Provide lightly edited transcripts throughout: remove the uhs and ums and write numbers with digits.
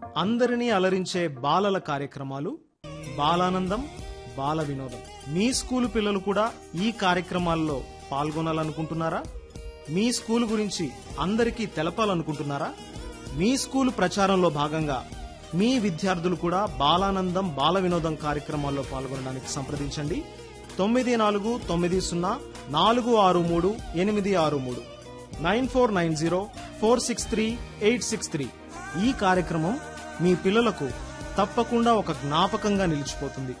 అందరినీ అలరించే బాలల కార్యక్రమాలు బాలానందం బాల వినోదం. మీ స్కూలు పిల్లలు కూడా ఈ కార్యక్రమాల్లో పాల్గొనాలనుకుంటున్నారా? మీ స్కూలు గురించి అందరికీ తెలపాలనుకుంటున్నారా? మీ స్కూలు ప్రచారంలో భాగంగా మీ విద్యార్థులు కూడా బాలానందం బాల వినోదం కార్యక్రమాల్లో పాల్గొనడానికి సంప్రదించండి. 9440463863 9490463863. ఈ కార్యక్రమం మీ పిల్లలకు తప్పకుండా ఒక జ్ఞాపకంగా నిలిచిపోతుంది.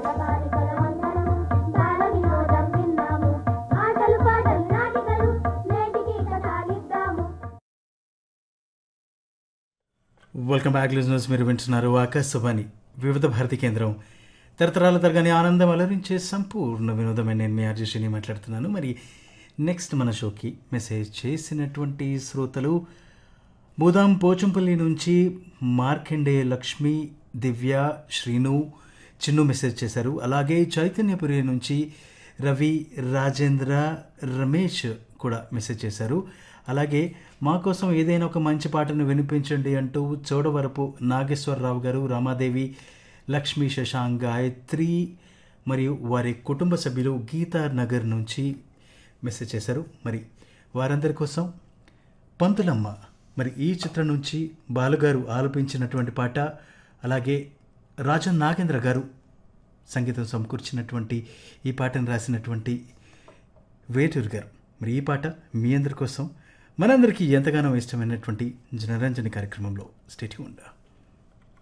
Welcome back listeners. మీరు వింటున్నారు ఆకాశవాణి వివిధ భారతి కేంద్రం. తరతరాల తరగని ఆనందం అలరించే సంపూర్ణ వినోదమైన నేను మీ ఆర్జేషిని మాట్లాడుతున్నాను. మరి నెక్స్ట్ మన షోకి మెసేజ్ చేసినటువంటి శ్రోతలు బూదాం పోచంపల్లి నుంచి మార్కండేయ లక్ష్మి, దివ్య, శ్రీను, చిన్ను మెసేజ్ చేశారు. అలాగే చైతన్యపురి నుంచి రవి, రాజేంద్ర, రమేష్ కూడా మెసేజ్ చేశారు. అలాగే మా కోసం ఏదైనా ఒక మంచి పాటను వినిపించండి అంటూ చోడవరపు నాగేశ్వరరావు గారు, రామాదేవి, లక్ష్మీ, శశాంక్, గాయత్రి మరియు వారి కుటుంబ సభ్యులు గీతార్ నగర్ నుంచి మెసేజ్ చేశారు. మరి వారందరి కోసం పంతులమ్మ మరి ఈ చిత్రం నుంచి బాలుగారు ఆలపించినటువంటి పాట, అలాగే రాజన్ నాగేంద్ర గారు సంగీతం సమకూర్చినటువంటి ఈ పాటను రాసినటువంటి వేటూరు గారు. మరి ఈ పాట మీ అందరి కోసం, మనందరికీ ఎంతగానో ఇష్టమైనటువంటి జనరంజని కార్యక్రమంలో స్టే ట్యూన్డ్.